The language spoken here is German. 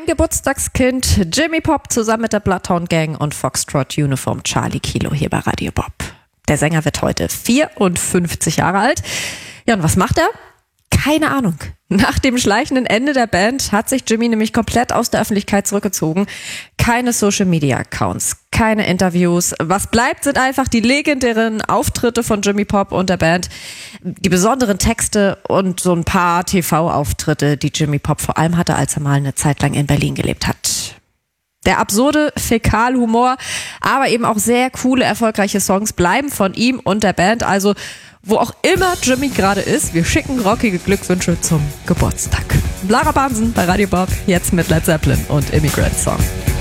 Geburtstagskind Jimmy Pop zusammen mit der Bloodhound Gang und Foxtrot Uniform Charlie Kilo hier bei Radio Bob. Der Sänger wird heute 54 Jahre alt. Ja, und was macht er? Keine Ahnung. Nach dem schleichenden Ende der Band hat sich Jimmy nämlich komplett aus der Öffentlichkeit zurückgezogen. Keine Social-Media-Accounts, keine Interviews. Was bleibt, sind einfach die legendären Auftritte von Jimmy Pop und der Band, die besonderen Texte und so ein paar TV-Auftritte, die Jimmy Pop vor allem hatte, als er mal eine Zeit lang in Berlin gelebt hat. Der absurde Fäkalhumor, aber eben auch sehr coole, erfolgreiche Songs bleiben von ihm und der Band. Also wo auch immer Jimmy gerade ist, wir schicken rockige Glückwünsche zum Geburtstag. Lara Bansen bei Radio Bob, jetzt mit Led Zeppelin und Immigrant Song.